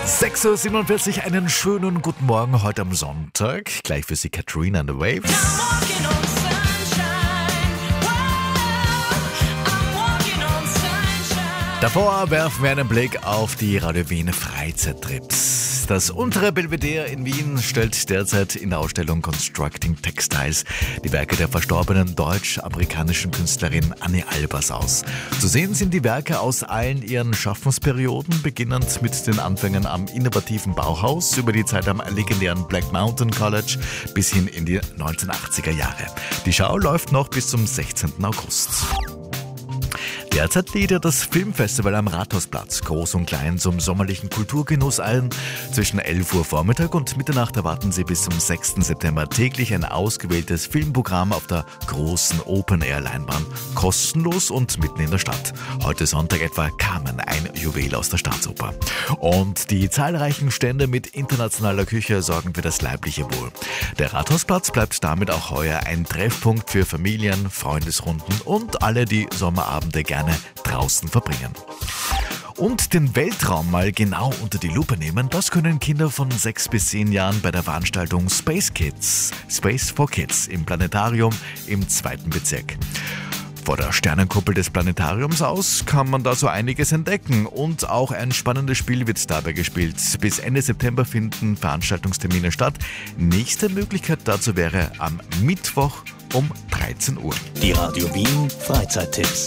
6:47 Uhr, einen schönen guten Morgen heute am Sonntag. Gleich für Sie Katrina and the Waves. Davor werfen wir einen Blick auf die Radio Wien Freizeittrips. Das untere Belvedere in Wien stellt derzeit in der Ausstellung Constructing Textiles die Werke der verstorbenen deutsch-amerikanischen Künstlerin Anne Albers aus. Zu sehen sind die Werke aus allen ihren Schaffensperioden, beginnend mit den Anfängen am innovativen Bauhaus, über die Zeit am legendären Black Mountain College bis hin in die 1980er Jahre. Die Schau läuft noch bis zum 16. August. Derzeit lädt das Filmfestival am Rathausplatz groß und klein zum sommerlichen Kulturgenuss ein. Zwischen 11 Uhr Vormittag und Mitternacht erwarten Sie bis zum 6. September täglich ein ausgewähltes Filmprogramm auf der großen Open-Air-Leinwand. Kostenlos und mitten in der Stadt. Heute Sonntag etwa Carmen, ein Juwel aus der Staatsoper. Und die zahlreichen Stände mit internationaler Küche sorgen für das leibliche Wohl. Der Rathausplatz bleibt damit auch heuer ein Treffpunkt für Familien, Freundesrunden und alle, die Sommerabende gerne draußen verbringen. Und den Weltraum mal genau unter die Lupe nehmen, das können Kinder von 6 bis 10 Jahren bei der Veranstaltung Space Kids, Space for Kids im Planetarium im 2. Bezirk. Vor der Sternenkuppel des Planetariums aus kann man da so einiges entdecken und auch ein spannendes Spiel wird dabei gespielt. Bis Ende September finden Veranstaltungstermine statt. Nächste Möglichkeit dazu wäre am Mittwoch um 13 Uhr. Die Radio Wien Freizeittipps.